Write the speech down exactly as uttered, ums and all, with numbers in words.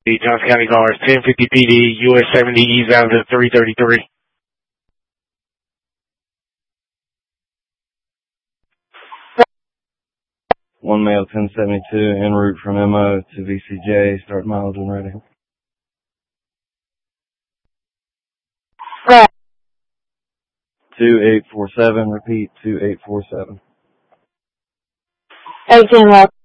The Johnson County cars, ten fifty P D, U S seventy, ease out to three thirty-three. One male ten seventy-two en route from M O to V C J. Start mileage when ready. two eight four seven, repeat, two eight four seven. eighteen left.